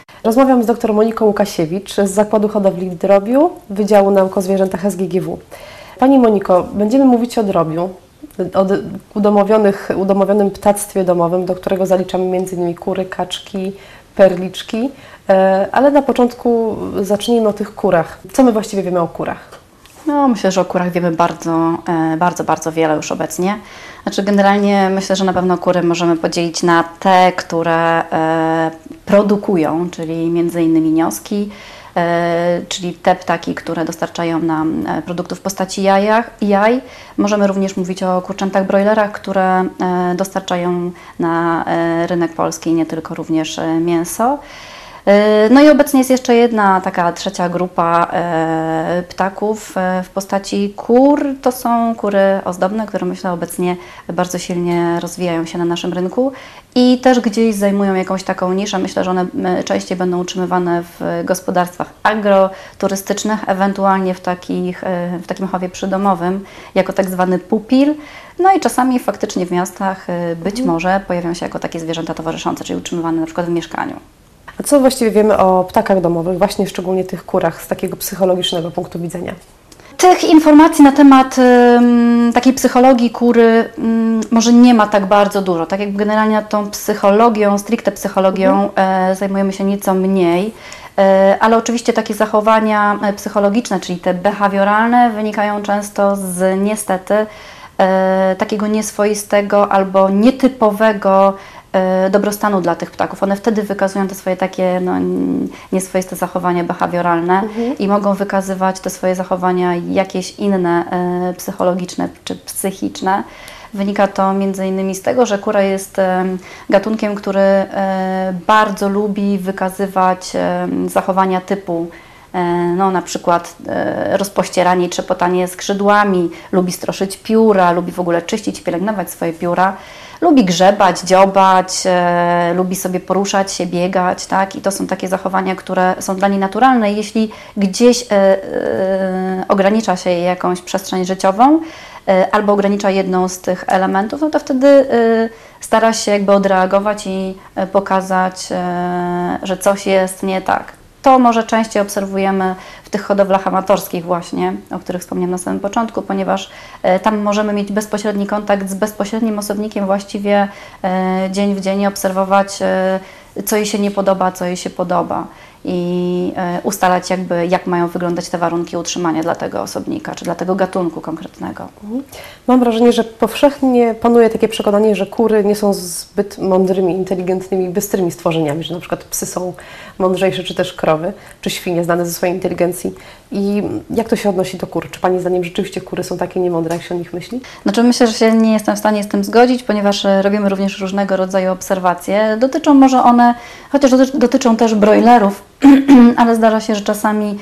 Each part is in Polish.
Rozmawiam z dr Moniką Łukasiewicz z Zakładu Hodowli Drobiu Wydziału Nauk o Zwierzętach SGGW. Pani Moniko, będziemy mówić o drobiu, o udomowionym ptactwie domowym, do którego zaliczamy m.in. kury, kaczki, perliczki, ale na początku zacznijmy o tych kurach. Co my właściwie wiemy o kurach? No, myślę, że o kurach wiemy bardzo wiele już obecnie. Znaczy generalnie myślę, że na pewno kury możemy podzielić na te, które produkują, czyli między innymi nioski, czyli te ptaki, które dostarczają nam produktów w postaci jaj. Możemy również mówić o kurczętach brojlerach, które dostarczają na rynek polski nie tylko również mięso. No i obecnie jest jeszcze jedna taka trzecia grupa ptaków w postaci kur. To są kury ozdobne, które myślę obecnie bardzo silnie rozwijają się na naszym rynku i też gdzieś zajmują jakąś taką niszę. Myślę, że one częściej będą utrzymywane w gospodarstwach agroturystycznych, ewentualnie w takim chowie przydomowym, jako tak zwany pupil. No i czasami faktycznie w miastach być może pojawią się jako takie zwierzęta towarzyszące, czyli utrzymywane na przykład w mieszkaniu. A co właściwie wiemy o ptakach domowych, właśnie szczególnie tych kurach, z takiego psychologicznego punktu widzenia? Tych informacji na temat takiej psychologii kury może nie ma tak bardzo dużo. Tak jak generalnie tą psychologią, stricte psychologią zajmujemy się nieco mniej, ale oczywiście takie zachowania psychologiczne, czyli te behawioralne, wynikają często z niestety takiego nieswoistego albo nietypowego dobrostanu dla tych ptaków. One wtedy wykazują te swoje takie nieswoiste zachowania behawioralne i mogą wykazywać te swoje zachowania jakieś inne psychologiczne czy psychiczne. Wynika to między innymi z tego, że kura jest gatunkiem, który bardzo lubi wykazywać zachowania typu na przykład rozpościeranie i trzepotanie skrzydłami, lubi stroszyć pióra, lubi w ogóle czyścić, pielęgnować swoje pióra, lubi grzebać, dziobać, lubi sobie poruszać się, biegać, tak? I to są takie zachowania, które są dla niej naturalne. Jeśli gdzieś ogranicza się jej jakąś przestrzeń życiową albo ogranicza jedną z tych elementów, no to wtedy stara się jakby odreagować i pokazać, że coś jest nie tak. To może częściej obserwujemy w tych hodowlach amatorskich właśnie, o których wspomniałam na samym początku, ponieważ tam możemy mieć bezpośredni kontakt z bezpośrednim osobnikiem właściwie dzień w dzień i obserwować, co jej się nie podoba, co jej się podoba i ustalać jakby, jak mają wyglądać te warunki utrzymania dla tego osobnika, czy dla tego gatunku konkretnego. Mam wrażenie, że powszechnie panuje takie przekonanie, że kury nie są zbyt mądrymi, inteligentnymi, bystrymi stworzeniami, że na przykład psy są mądrzejsze, czy też krowy, czy świnie znane ze swojej inteligencji. I jak to się odnosi do kur? Czy Pani zdaniem rzeczywiście kury są takie niemądre, jak się o nich myśli? Znaczy myślę, że się nie jestem w stanie z tym zgodzić, ponieważ robimy również różnego rodzaju obserwacje. Dotyczą może one, chociaż dotyczą też brojlerów, ale zdarza się, że czasami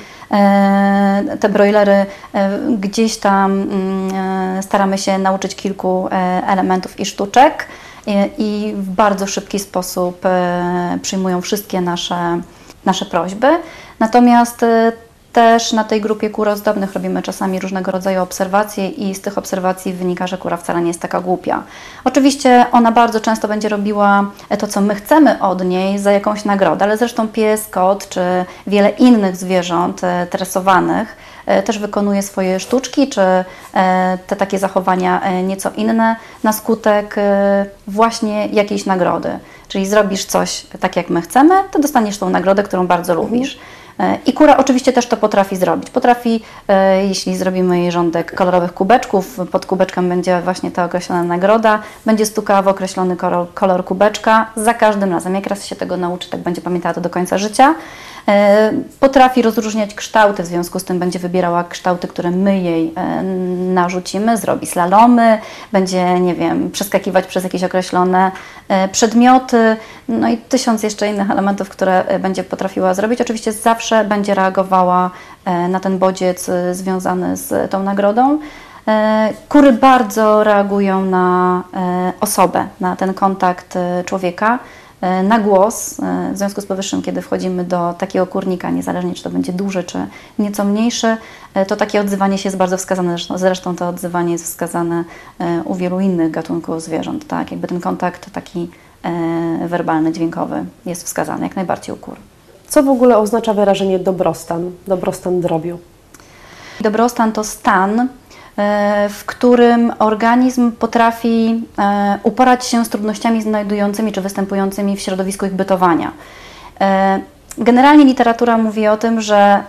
te brojlery gdzieś tam staramy się nauczyć kilku elementów i sztuczek i w bardzo szybki sposób przyjmują wszystkie nasze prośby. Natomiast też na tej grupie kur ozdobnych robimy czasami różnego rodzaju obserwacje i z tych obserwacji wynika, że kura wcale nie jest taka głupia. Oczywiście ona bardzo często będzie robiła to, co my chcemy od niej za jakąś nagrodę, ale zresztą pies, kot czy wiele innych zwierząt tresowanych też wykonuje swoje sztuczki czy te takie zachowania nieco inne na skutek właśnie jakiejś nagrody. Czyli zrobisz coś tak, jak my chcemy, to dostaniesz tą nagrodę, którą bardzo lubisz. I kura oczywiście też to potrafi zrobić. Potrafi, jeśli zrobimy jej rządek kolorowych kubeczków, pod kubeczkiem będzie właśnie ta określona nagroda, będzie stukała w określony kolor kubeczka za każdym razem. Jak raz się tego nauczy, tak będzie pamiętała to do końca życia. Potrafi rozróżniać kształty, w związku z tym będzie wybierała kształty, które my jej narzucimy, zrobi slalomy, będzie, nie wiem, przeskakiwać przez jakieś określone przedmioty, no i 1000 jeszcze innych elementów, które będzie potrafiła zrobić. Oczywiście zawsze będzie reagowała na ten bodziec związany z tą nagrodą. Kury bardzo reagują na osobę, na ten kontakt człowieka, na głos. W związku z powyższym, kiedy wchodzimy do takiego kurnika, niezależnie czy to będzie duży, czy nieco mniejszy, to takie odzywanie się jest bardzo wskazane. Zresztą to odzywanie jest wskazane u wielu innych gatunków zwierząt. Tak? Jakby ten kontakt taki werbalny, dźwiękowy jest wskazany jak najbardziej u kur. Co w ogóle oznacza wyrażenie dobrostan drobiu? Dobrostan to stan, w którym organizm potrafi uporać się z trudnościami znajdującymi czy występującymi w środowisku ich bytowania. Generalnie literatura mówi o tym, że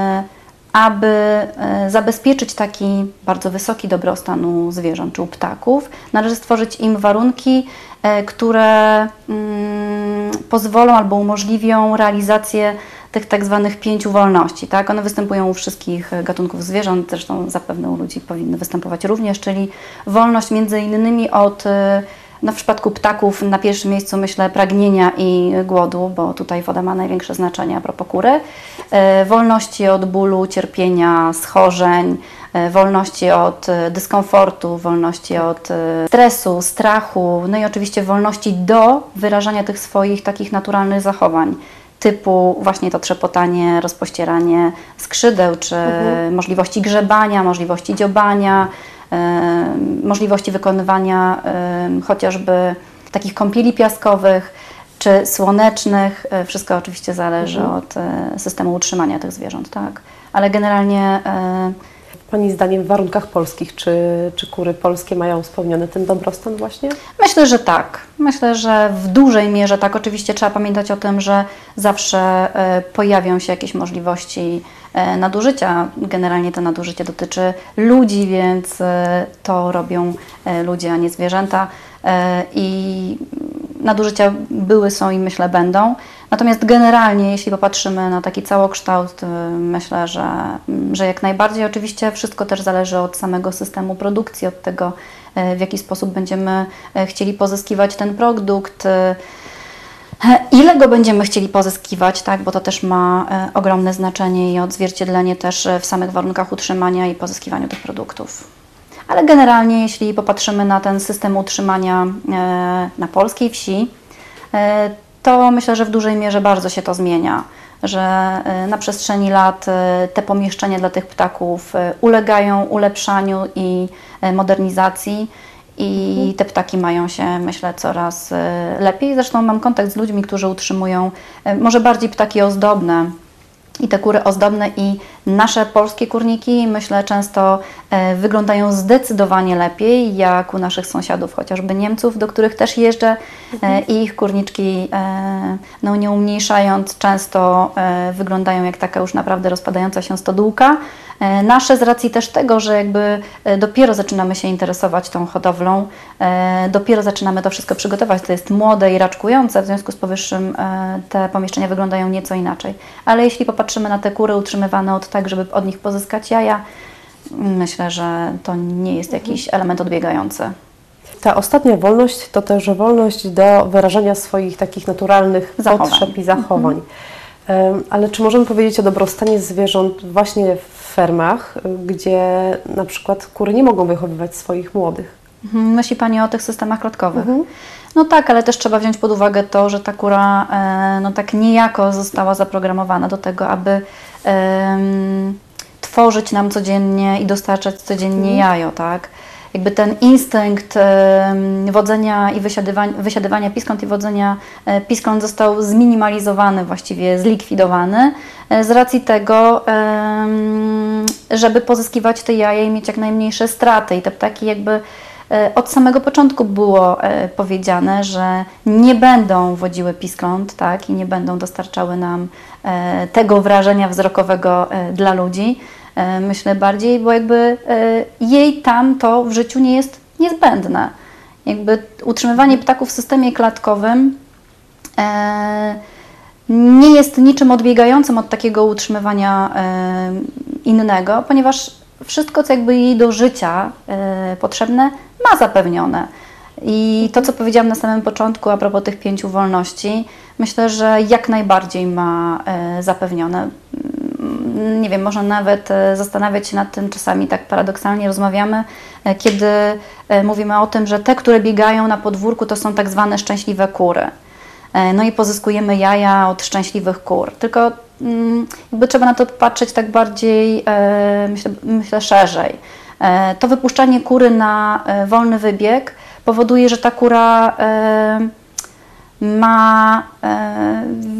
aby zabezpieczyć taki bardzo wysoki dobrostan u zwierząt czy u ptaków, należy stworzyć im warunki, które pozwolą albo umożliwią realizację tych tak zwanych 5 wolności. Tak? One występują u wszystkich gatunków zwierząt, zresztą zapewne u ludzi powinny występować również, czyli wolność między innymi od, no w przypadku ptaków na pierwszym miejscu myślę pragnienia i głodu, bo tutaj woda ma największe znaczenie a propos kury, wolności od bólu, cierpienia, schorzeń, wolności od dyskomfortu, wolności od stresu, strachu, no i oczywiście wolności do wyrażania tych swoich takich naturalnych zachowań, typu właśnie to trzepotanie, rozpościeranie skrzydeł, czy możliwości grzebania, możliwości dziobania, możliwości wykonywania chociażby takich kąpieli piaskowych czy słonecznych. Wszystko oczywiście zależy od systemu utrzymania tych zwierząt, tak? Ale generalnie Pani zdaniem w warunkach polskich, czy kury polskie mają spełniony ten dobrostan właśnie? myślę, że tak. Myślę, że w dużej mierze tak. Oczywiście trzeba pamiętać o tym, że zawsze pojawią się jakieś możliwości nadużycia. Generalnie to nadużycie dotyczy ludzi, więc to robią ludzie, a nie zwierzęta. I nadużycia były, są i myślę będą. Natomiast generalnie, jeśli popatrzymy na taki całokształt, myślę, że jak najbardziej. Oczywiście wszystko też zależy od samego systemu produkcji, od tego, w jaki sposób będziemy chcieli pozyskiwać ten produkt, ile go będziemy chcieli pozyskiwać, tak, bo to też ma ogromne znaczenie i odzwierciedlenie też w samych warunkach utrzymania i pozyskiwaniu tych produktów. Ale generalnie, jeśli popatrzymy na ten system utrzymania na polskiej wsi, to myślę, że w dużej mierze bardzo się to zmienia, że na przestrzeni lat te pomieszczenia dla tych ptaków ulegają ulepszaniu i modernizacji i te ptaki mają się, myślę, coraz lepiej. Zresztą mam kontakt z ludźmi, którzy utrzymują może bardziej ptaki ozdobne i te kury ozdobne, i nasze polskie kurniki, myślę, często wyglądają zdecydowanie lepiej jak u naszych sąsiadów, chociażby Niemców, do których też jeżdżę i ich kurniczki, no nie umniejszając, często wyglądają jak taka już naprawdę rozpadająca się stodółka. Nasze z racji też tego, że jakby dopiero zaczynamy się interesować tą hodowlą, dopiero zaczynamy to wszystko przygotować, to jest młode i raczkujące, w związku z powyższym te pomieszczenia wyglądają nieco inaczej. Ale jeśli popatrzymy na te kury utrzymywane od tak, żeby od nich pozyskać jaja, myślę, że to nie jest jakiś element odbiegający. Ta ostatnia wolność to też wolność do wyrażania swoich takich naturalnych potrzeb i zachowań. Ale czy możemy powiedzieć o dobrostanie zwierząt właśnie w fermach, gdzie na przykład kury nie mogą wychowywać swoich młodych? Myśli Pani o tych systemach klatkowych? No tak, ale też trzeba wziąć pod uwagę to, że ta kura no tak niejako została zaprogramowana do tego, aby tworzyć nam codziennie i dostarczać codziennie jajo, tak? Jakby ten instynkt wodzenia i wysiadywania piskląt i wodzenia piskląt został zminimalizowany, właściwie zlikwidowany z racji tego, żeby pozyskiwać te jaja i mieć jak najmniejsze straty. I te ptaki jakby od samego początku było powiedziane, że nie będą wodziły piskląt, tak, i nie będą dostarczały nam tego wrażenia wzrokowego dla ludzi. Myślę bardziej, bo jakby jej tam to w życiu nie jest niezbędne. Jakby utrzymywanie ptaków w systemie klatkowym nie jest niczym odbiegającym od takiego utrzymywania innego, ponieważ wszystko, co jakby jej do życia potrzebne, ma zapewnione. I to, co powiedziałam na samym początku a propos tych 5 wolności, myślę, że jak najbardziej ma zapewnione. Nie wiem, można nawet zastanawiać się nad tym, czasami tak paradoksalnie rozmawiamy, kiedy mówimy o tym, że te, które biegają na podwórku, to są tak zwane szczęśliwe kury. No i pozyskujemy jaja od szczęśliwych kur. Tylko jakby trzeba na to patrzeć tak bardziej, myślę szerzej. To wypuszczanie kury na wolny wybieg powoduje, że ta kura ma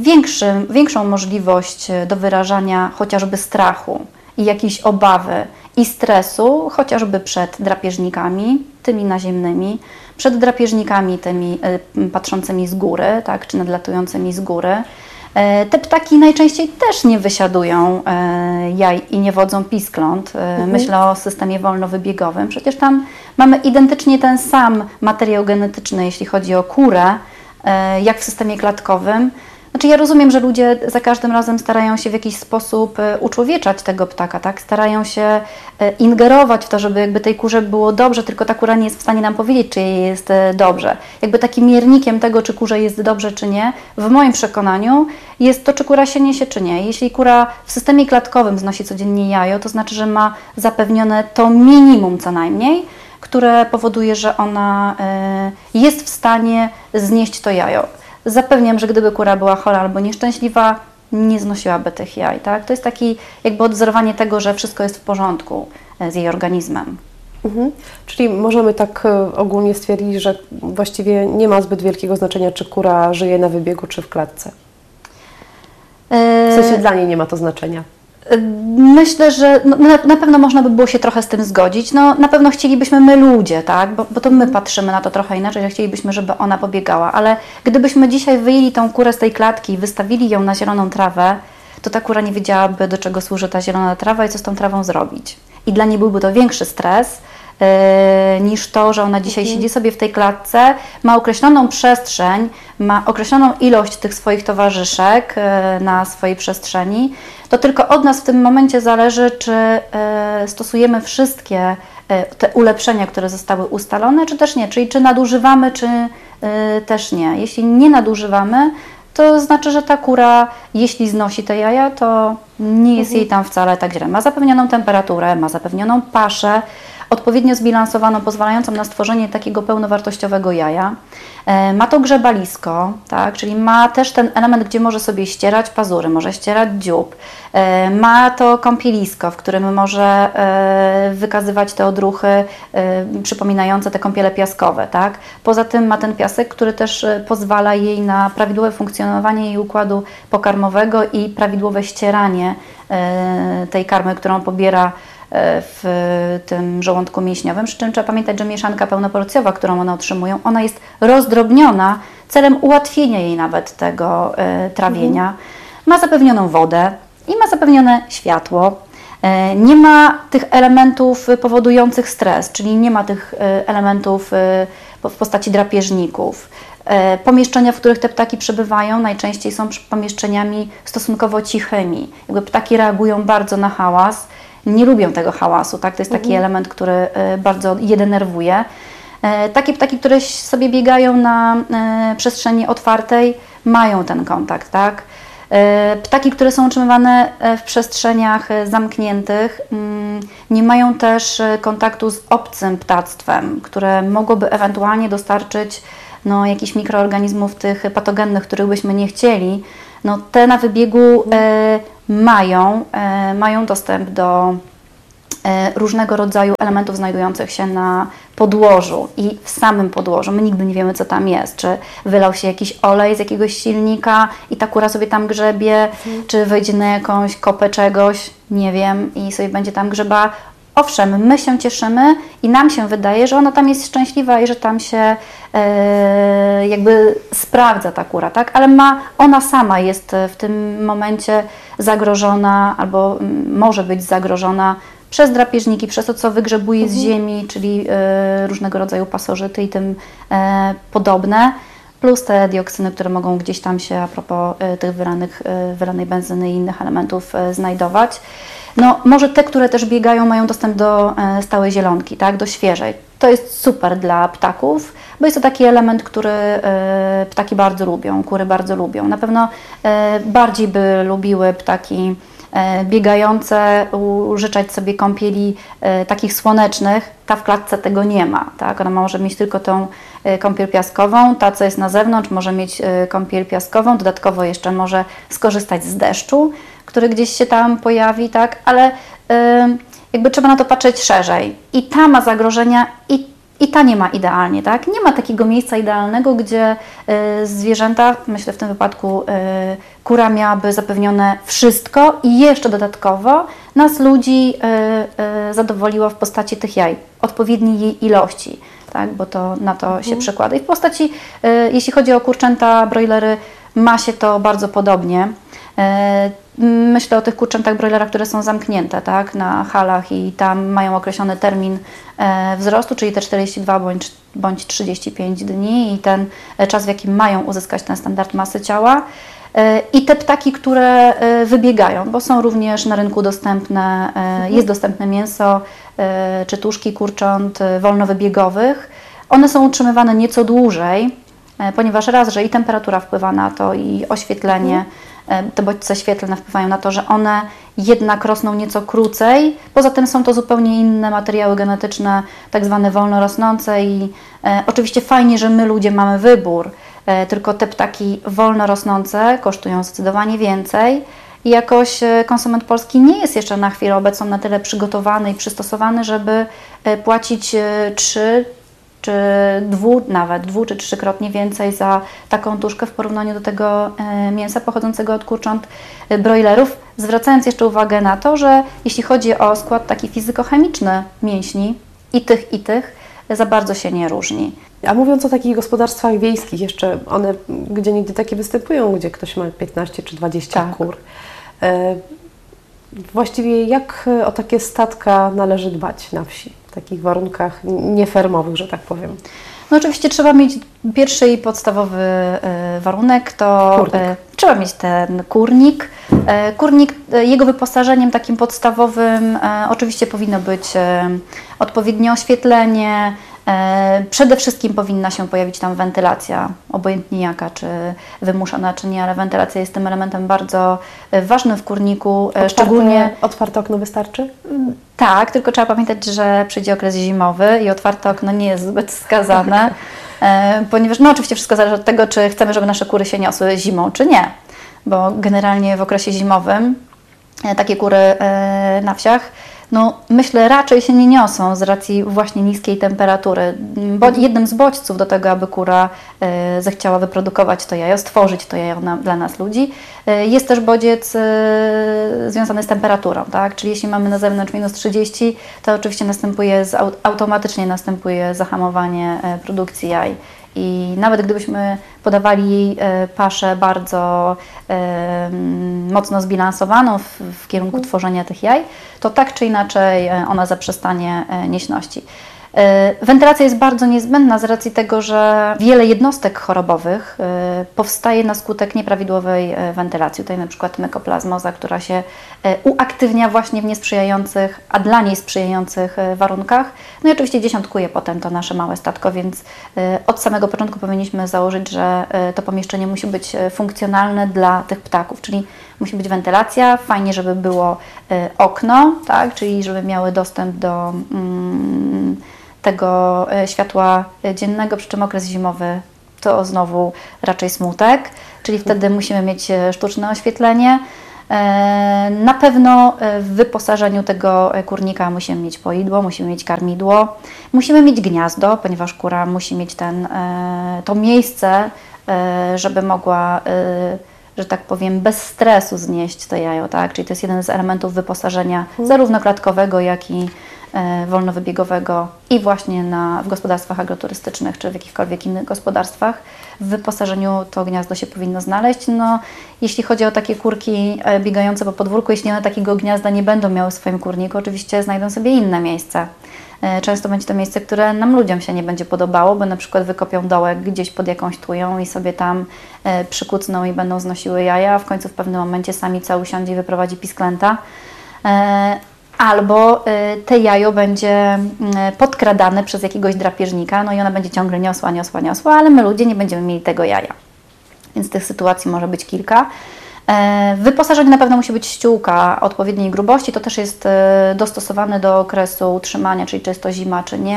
większą możliwość do wyrażania chociażby strachu i jakiejś obawy i stresu, chociażby przed drapieżnikami, tymi naziemnymi, przed drapieżnikami tymi patrzącymi z góry, tak, czy nadlatującymi z góry. Te ptaki najczęściej też nie wysiadują jaj i nie wodzą piskląt. Myślę o systemie wolnowybiegowym. Przecież tam mamy identycznie ten sam materiał genetyczny, jeśli chodzi o kurę, jak w systemie klatkowym. Znaczy ja rozumiem, że ludzie za każdym razem starają się w jakiś sposób uczłowieczać tego ptaka, tak? Starają się ingerować w to, żeby jakby tej kurze było dobrze, tylko ta kura nie jest w stanie nam powiedzieć, czy jej jest dobrze. Jakby takim miernikiem tego, czy kurze jest dobrze, czy nie, w moim przekonaniu jest to, czy kura się niesie, czy nie. Jeśli kura w systemie klatkowym znosi codziennie jajo, to znaczy, że ma zapewnione to minimum co najmniej, które powoduje, że ona jest w stanie znieść to jajo. Zapewniam, że gdyby kura była chora albo nieszczęśliwa, nie znosiłaby tych jaj. Tak? To jest takie jakby odwzorowanie tego, że wszystko jest w porządku z jej organizmem. Czyli możemy tak ogólnie stwierdzić, że właściwie nie ma zbyt wielkiego znaczenia, czy kura żyje na wybiegu, czy w klatce. W sensie dla niej nie ma to znaczenia. Myślę, że na pewno można by było się trochę z tym zgodzić. No, na pewno chcielibyśmy my ludzie, tak? Bo to my patrzymy na to trochę inaczej, że chcielibyśmy, żeby ona pobiegała, ale gdybyśmy dzisiaj wyjęli tą kurę z tej klatki i wystawili ją na zieloną trawę, to ta kura nie wiedziałaby, do czego służy ta zielona trawa i co z tą trawą zrobić. I dla niej byłby to większy stres niż to, że ona dzisiaj siedzi sobie w tej klatce, ma określoną przestrzeń, ma określoną ilość tych swoich towarzyszek na swojej przestrzeni. To tylko od nas w tym momencie zależy, czy stosujemy wszystkie te ulepszenia, które zostały ustalone, czy też nie. Czyli czy nadużywamy, czy też nie. Jeśli nie nadużywamy, to znaczy, że ta kura, jeśli znosi te jaja, to nie jest jej tam wcale tak źle. Ma zapewnioną temperaturę, ma zapewnioną paszę, odpowiednio zbilansowaną, pozwalającą na stworzenie takiego pełnowartościowego jaja. Ma to grzebalisko, tak? Czyli ma też ten element, gdzie może sobie ścierać pazury, może ścierać dziób. Ma to kąpielisko, w którym może wykazywać te odruchy przypominające te kąpiele piaskowe. Tak? Poza tym ma ten piasek, który też pozwala jej na prawidłowe funkcjonowanie jej układu pokarmowego i prawidłowe ścieranie tej karmy, którą pobiera w tym żołądku mięśniowym, przy czym trzeba pamiętać, że mieszanka pełnoporcjowa, którą one otrzymują, ona jest rozdrobniona celem ułatwienia jej nawet tego trawienia. Ma zapewnioną wodę i ma zapewnione światło. Nie ma tych elementów powodujących stres, czyli nie ma tych elementów w postaci drapieżników. Pomieszczenia, w których te ptaki przebywają, najczęściej są pomieszczeniami stosunkowo cichymi. Jakby ptaki reagują bardzo na hałas, nie lubią tego hałasu, tak? To jest taki element, który bardzo je denerwuje. Takie ptaki, które sobie biegają na przestrzeni otwartej, mają ten kontakt, tak? Ptaki, które są utrzymywane w przestrzeniach zamkniętych, nie mają też kontaktu z obcym ptactwem, które mogłoby ewentualnie dostarczyć jakichś mikroorganizmów tych patogennych, których byśmy nie chcieli. Te na wybiegu mają dostęp do różnego rodzaju elementów znajdujących się na podłożu i w samym podłożu. My nigdy nie wiemy, co tam jest. Czy wylał się jakiś olej z jakiegoś silnika i ta kura sobie tam grzebie, czy wejdzie na jakąś kopę czegoś, nie wiem, i sobie będzie tam grzebała. Owszem, my się cieszymy i nam się wydaje, że ona tam jest szczęśliwa i że tam się jakby sprawdza ta kura, tak? Ale ona sama jest w tym momencie zagrożona albo może być zagrożona przez drapieżniki, przez to, co wygrzebuje z ziemi, czyli różnego rodzaju pasożyty i tym podobne, plus te dioksyny, które mogą gdzieś tam się a propos tych wylanej benzyny i innych elementów znajdować. Może te, które też biegają, mają dostęp do stałej zielonki, tak, do świeżej. To jest super dla ptaków, bo jest to taki element, który ptaki bardzo lubią, kury bardzo lubią. Na pewno bardziej by lubiły ptaki biegające, użyczać sobie kąpieli takich słonecznych. Ta w klatce tego nie ma, tak? Ona może mieć tylko tą kąpiel piaskową, ta, co jest na zewnątrz, może mieć kąpiel piaskową, dodatkowo jeszcze może skorzystać z deszczu, który gdzieś się tam pojawi, tak? Ale jakby trzeba na to patrzeć szerzej. I ta ma zagrożenia i ta nie ma idealnie, tak? Nie ma takiego miejsca idealnego, gdzie zwierzęta, myślę w tym wypadku kura miałaby zapewnione wszystko i jeszcze dodatkowo nas ludzi zadowoliła w postaci tych jaj, odpowiedniej jej ilości, tak? Bo to na to się przekłada. I w postaci, jeśli chodzi o kurczęta, brojlery, ma się to bardzo podobnie. Myślę o tych kurczętach brojlerach, które są zamknięte, tak, na halach i tam mają określony termin wzrostu, czyli te 42 bądź 35 dni i ten czas, w jakim mają uzyskać ten standard masy ciała. I te ptaki, które wybiegają, bo są również na rynku dostępne, jest dostępne mięso czy tuszki kurcząt wolnowybiegowych. One są utrzymywane nieco dłużej, ponieważ raz, że i temperatura wpływa na to, i oświetlenie, te bodźce świetlne wpływają na to, że one jednak rosną nieco krócej. Poza tym są to zupełnie inne materiały genetyczne, tak zwane wolnorosnące i oczywiście fajnie, że my ludzie mamy wybór, tylko te ptaki wolnorosnące kosztują zdecydowanie więcej i jakoś konsument polski nie jest jeszcze na chwilę obecną na tyle przygotowany i przystosowany, żeby płacić 3 czy dwu czy trzykrotnie więcej za taką tuszkę w porównaniu do tego mięsa pochodzącego od kurcząt brojlerów. Zwracając jeszcze uwagę na to, że jeśli chodzi o skład taki fizykochemiczny mięśni i tych, za bardzo się nie różni. A mówiąc o takich gospodarstwach wiejskich, jeszcze one gdzieniegdzie takie występują, gdzie ktoś ma 15 czy 20 kur. Właściwie jak o takie statka należy dbać na wsi, w takich warunkach niefermowych, że tak powiem? No oczywiście trzeba mieć pierwszy i podstawowy warunek, to trzeba mieć ten kurnik. Kurnik, jego wyposażeniem takim podstawowym oczywiście powinno być odpowiednie oświetlenie. Przede wszystkim powinna się pojawić tam wentylacja, obojętnie jaka, czy wymuszana, czy nie, ale wentylacja jest tym elementem bardzo ważnym w kurniku. Szczególnie otwarte okno wystarczy? Tak, tylko trzeba pamiętać, że przyjdzie okres zimowy i otwarte okno nie jest zbyt wskazane, ponieważ no oczywiście wszystko zależy od tego, czy chcemy, żeby nasze kury się niosły zimą, czy nie, bo generalnie w okresie zimowym takie kury na wsiach, no myślę, raczej się nie niosą z racji właśnie niskiej temperatury. Bo jednym z bodźców do tego, aby kura zechciała wyprodukować to jajo, stworzyć to jajo dla nas ludzi, jest też bodziec związany z temperaturą, tak? Czyli jeśli mamy na zewnątrz minus 30, to oczywiście automatycznie następuje zahamowanie produkcji jaj. I nawet gdybyśmy podawali jej paszę bardzo mocno zbilansowaną w kierunku tworzenia tych jaj, to tak czy inaczej ona zaprzestanie nieśności. Wentylacja jest bardzo niezbędna z racji tego, że wiele jednostek chorobowych powstaje na skutek nieprawidłowej wentylacji. Tutaj na przykład mykoplazmoza, która się uaktywnia właśnie w niesprzyjających, a dla niej sprzyjających warunkach. No i oczywiście dziesiątkuje potem to nasze małe statko, więc od samego początku powinniśmy założyć, że to pomieszczenie musi być funkcjonalne dla tych ptaków, czyli musi być wentylacja, fajnie, żeby było okno, tak, czyli żeby miały dostęp do tego światła dziennego, przy czym okres zimowy to znowu raczej smutek, czyli wtedy musimy mieć sztuczne oświetlenie. Na pewno w wyposażeniu tego kurnika musimy mieć poidło, musimy mieć karmidło, musimy mieć gniazdo, ponieważ kura musi mieć to miejsce, żeby mogła, że tak powiem, bez stresu znieść to jajo, tak? Czyli to jest jeden z elementów wyposażenia zarówno klatkowego, jak i wolnowybiegowego i właśnie w gospodarstwach agroturystycznych czy w jakichkolwiek innych gospodarstwach. W wyposażeniu to gniazdo się powinno znaleźć. No, jeśli chodzi o takie kurki biegające po podwórku, jeśli one takiego gniazda nie będą miały w swoim kurniku, oczywiście znajdą sobie inne miejsce. Często będzie to miejsce, które nam ludziom się nie będzie podobało, bo na przykład wykopią dołek gdzieś pod jakąś tują i sobie tam przykucną i będą znosiły jaja, a w końcu w pewnym momencie samica usiądzie i wyprowadzi pisklęta. Albo te jajo będzie podkradane przez jakiegoś drapieżnika, no i ona będzie ciągle niosła, ale my ludzie nie będziemy mieli tego jaja. Więc tych sytuacji może być kilka. W wyposażeniu na pewno musi być ściółka odpowiedniej grubości, to też jest dostosowane do okresu utrzymania, czyli czy jest to zima, czy nie.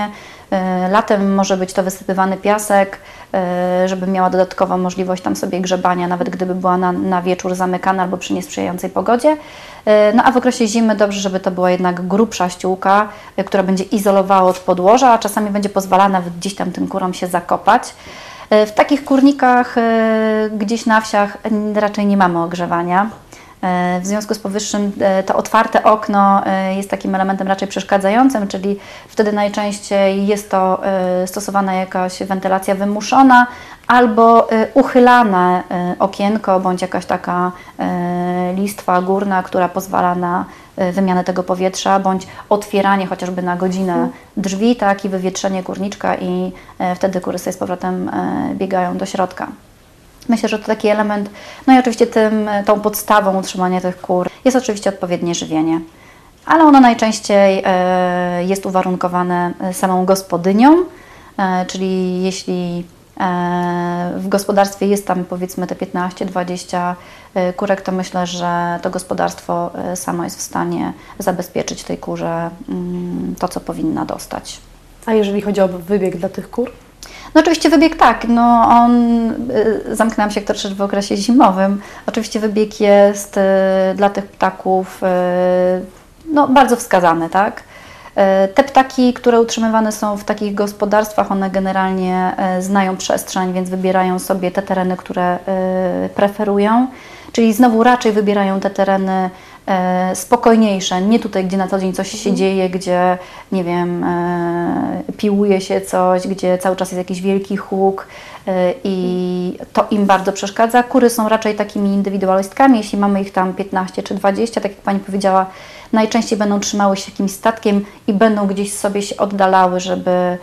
Latem może być to wysypywany piasek, żeby miała dodatkową możliwość tam sobie grzebania, nawet gdyby była na wieczór zamykana albo przy niesprzyjającej pogodzie. No a w okresie zimy dobrze, żeby to była jednak grubsza ściółka, która będzie izolowała od podłoża, a czasami będzie pozwalała nawet gdzieś tam tym kurom się zakopać. W takich kurnikach gdzieś na wsiach raczej nie mamy ogrzewania. W związku z powyższym to otwarte okno jest takim elementem raczej przeszkadzającym, czyli wtedy najczęściej jest to stosowana jakaś wentylacja wymuszona albo uchylane okienko bądź jakaś taka listwa górna, która pozwala na wymianę tego powietrza, bądź otwieranie chociażby na godzinę drzwi, tak, i wywietrzenie kurniczka i wtedy kury sobie z powrotem biegają do środka. Myślę, że to taki element, no i oczywiście tą podstawą utrzymania tych kur jest oczywiście odpowiednie żywienie, ale ono najczęściej jest uwarunkowane samą gospodynią, czyli jeśli w gospodarstwie jest tam powiedzmy te 15-20 kurek, to myślę, że to gospodarstwo samo jest w stanie zabezpieczyć tej kurze to, co powinna dostać. A jeżeli chodzi o wybieg dla tych kur? No oczywiście wybieg tak, no zamknęłam się troszeczkę w okresie zimowym. Oczywiście wybieg jest dla tych ptaków no, bardzo wskazany, tak? Te ptaki, które utrzymywane są w takich gospodarstwach, one generalnie znają przestrzeń, więc wybierają sobie te tereny, które preferują, czyli znowu raczej wybierają te tereny spokojniejsze, nie tutaj, gdzie na co dzień coś się dzieje, gdzie, nie wiem, piłuje się coś, gdzie cały czas jest jakiś wielki huk i to im bardzo przeszkadza. Kury są raczej takimi indywidualistkami, jeśli mamy ich tam 15 czy 20, tak jak Pani powiedziała, najczęściej będą trzymały się jakimś statkiem i będą gdzieś sobie się oddalały, żeby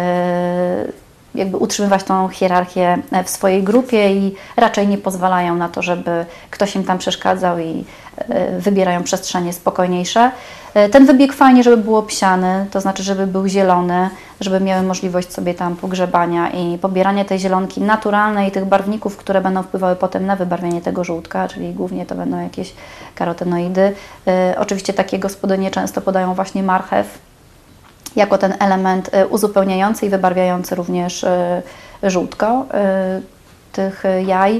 jakby utrzymywać tą hierarchię w swojej grupie i raczej nie pozwalają na to, żeby ktoś im tam przeszkadzał i wybierają przestrzenie spokojniejsze. Ten wybieg fajnie, żeby był obsiany, to znaczy, żeby był zielony, żeby miały możliwość sobie tam pogrzebania i pobierania tej zielonki naturalnej i tych barwników, które będą wpływały potem na wybarwienie tego żółtka, czyli głównie to będą jakieś karotenoidy. Oczywiście takie gospodynie często podają właśnie marchew jako ten element uzupełniający i wybarwiający również żółtko tych jaj.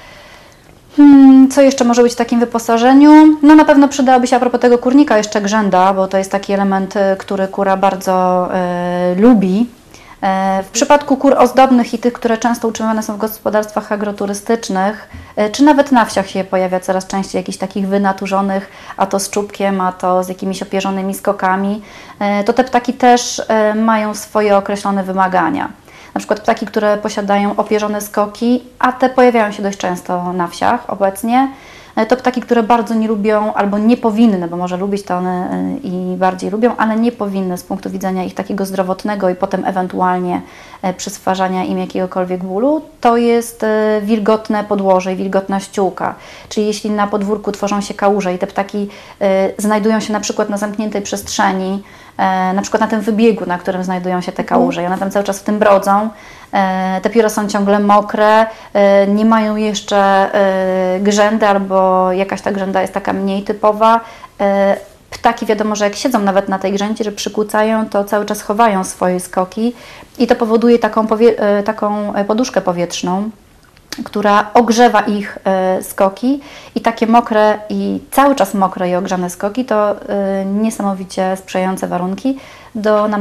Co jeszcze może być w takim wyposażeniu? No na pewno przydałaby się a propos tego kurnika jeszcze grzęda, bo to jest taki element, który kura bardzo lubi. W przypadku kur ozdobnych i tych, które często utrzymywane są w gospodarstwach agroturystycznych, czy nawet na wsiach się pojawia coraz częściej jakichś takich wynaturzonych, a to z czubkiem, a to z jakimiś opierzonymi skokami, to te ptaki też mają swoje określone wymagania. Na przykład ptaki, które posiadają opierzone skoki, a te pojawiają się dość często na wsiach obecnie, to ptaki, które bardzo nie lubią albo nie powinny, bo może lubić to one i bardziej lubią, ale nie powinny z punktu widzenia ich takiego zdrowotnego i potem ewentualnie przysparzania im jakiegokolwiek bólu, to jest wilgotne podłoże i wilgotna ściółka. Czyli jeśli na podwórku tworzą się kałuże i te ptaki znajdują się na przykład na zamkniętej przestrzeni, na przykład na tym wybiegu, na którym znajdują się te kałuże i one tam cały czas w tym brodzą, te pióra są ciągle mokre, nie mają jeszcze grzędy albo jakaś ta grzęda jest taka mniej typowa. Ptaki wiadomo, że jak siedzą nawet na tej grzędzie, że przykucają, to cały czas chowają swoje skoki i to powoduje taką poduszkę powietrzną, która ogrzewa ich skoki i takie mokre i cały czas mokre i ogrzane skoki to niesamowicie sprzyjające warunki do nam